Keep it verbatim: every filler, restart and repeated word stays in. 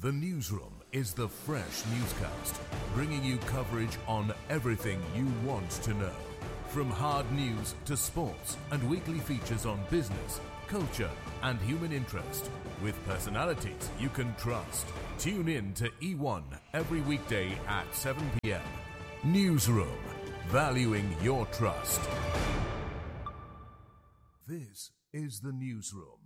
The Newsroom is the fresh newscast, bringing you coverage on everything you want to know. From hard news to sports and weekly features on business, culture and human interest, with personalities you can trust. Tune in to E one every weekday at seven p.m. Newsroom, valuing your trust. This is The Newsroom.